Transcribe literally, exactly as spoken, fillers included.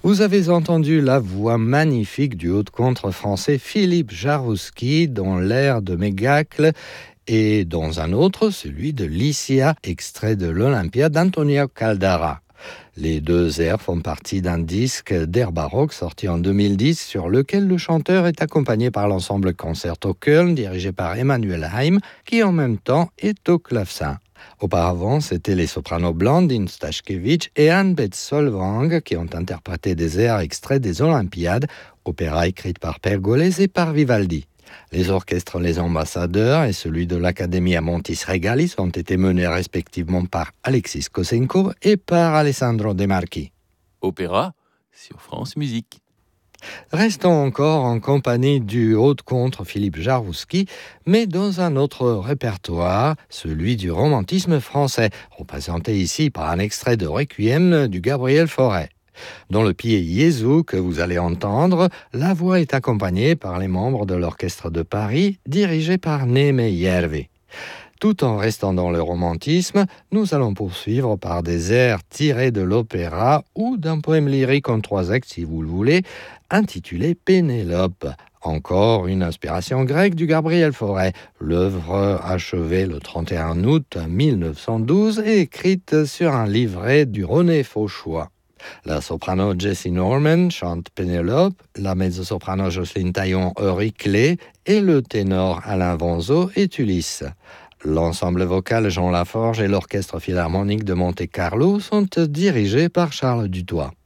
Vous avez entendu la voix magnifique du haut-de-contre français Philippe Jaroussky dans l'air de Mégacle et dans un autre, celui de Lycia, extrait de l'Olympia d'Antonio Caldara. Les deux airs font partie d'un disque d'air baroque sorti en deux mille dix sur lequel le chanteur est accompagné par l'ensemble Concerto Köln dirigé par Emmanuel Haim qui en même temps est au clavecin. Auparavant, c'étaient les sopranos Blandine Stashkevich et Anne-Beth Solvang qui ont interprété des airs extraits des Olympiades, opéra écrite par Pergolesi et par Vivaldi. Les orchestres Les Ambassadeurs et celui de l'Académie Montis Regalis ont été menés respectivement par Alexis Kosenko et par Alessandro De Marchi. Opéra sur France Musique. Restons encore en compagnie du haut-de-contre Philippe Jaroussky, mais dans un autre répertoire, celui du romantisme français, représenté ici par un extrait de Requiem du Gabriel Fauré. Dans le pied Jésus que vous allez entendre, la voix est accompagnée par les membres de l'Orchestre de Paris, dirigé par Némé Järvi. Tout en restant dans le romantisme, nous allons poursuivre par des airs tirés de l'opéra ou d'un poème lyrique en trois actes, si vous le voulez, intitulé Pénélope. Encore une inspiration grecque du Gabriel Fauré, l'œuvre achevée le trente et un août mille neuf cent douze et écrite sur un livret du René Fauchois. La soprano Jessie Norman chante Pénélope, la mezzo-soprano Jocelyne Taillon Euryclée et le ténor Alain Vonzo est Ulysse. L'ensemble vocal Jean Laforge et l'Orchestre Philharmonique de Monte-Carlo sont dirigés par Charles Dutoit.